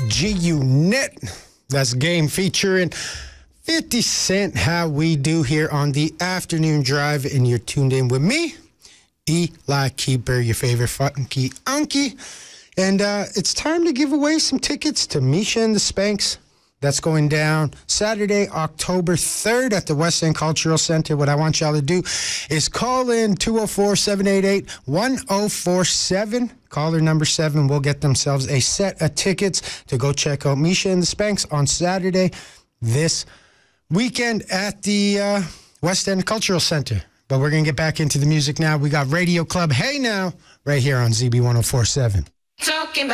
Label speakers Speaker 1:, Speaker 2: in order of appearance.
Speaker 1: G-Unit. That's Game featuring 50 Cent, How We Do, here on the Afternoon Drive. And you're tuned in with me, Eli Keeper, your favorite funky unky. And it's time to give away some tickets to Misha and the Spanks. That's going down Saturday, October 3rd at the West End Cultural Center. What I want y'all to do is call in 204-788-1047. Caller number 7 will get themselves a set of tickets to go check out Misha and the Spanks on Saturday this weekend at the West End Cultural Center. But we're going to get back into the music now. We got Radio Club Hey Now right here on ZB 104.7.
Speaker 2: Talking about